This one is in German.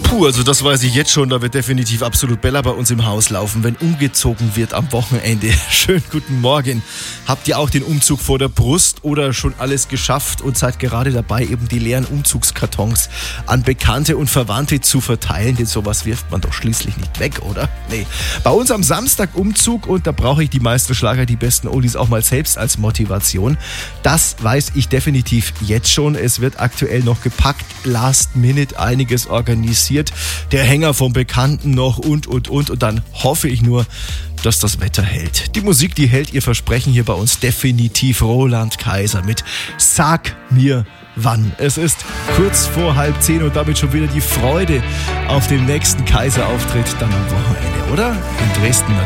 Puh, also das weiß ich jetzt schon, da wird definitiv absolut Bella bei uns im Haus laufen, wenn umgezogen wird am Wochenende. Schönen guten Morgen. Habt ihr auch den Umzug vor der Brust oder schon alles geschafft und seid gerade dabei, eben die leeren Umzugskartons an Bekannte und Verwandte zu verteilen? Denn sowas wirft man doch schließlich nicht weg, oder? Nee. Bei uns am Samstag Umzug und da brauche ich die meisten Schlager, die besten Oldies auch mal selbst als Motivation. Das weiß ich definitiv jetzt schon. Es wird aktuell noch gepackt, last minute einiges organisiert. Der Hänger vom Bekannten noch und dann hoffe ich nur, dass das Wetter hält. Die Musik, die hält ihr Versprechen hier bei uns definitiv. Roland Kaiser mit Sag mir wann. Es ist kurz vor 9:30 und damit schon wieder die Freude auf den nächsten Kaiser-Auftritt dann am Wochenende, oder? In Dresden natürlich.